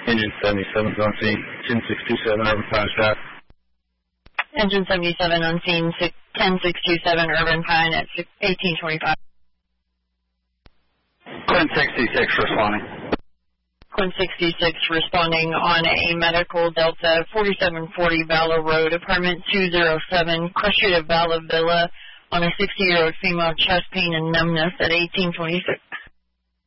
Engine 77 is on scene, 10627 Urban Pine Stop. Engine 77 on scene, 10627 Urban Pine at 1825. Quinn 66 responding. Quinn 66 responding on a medical Delta 4740 Valor Road, apartment 207, Crescita Valor Villa, on a 60-year-old female chest pain and numbness at 1826.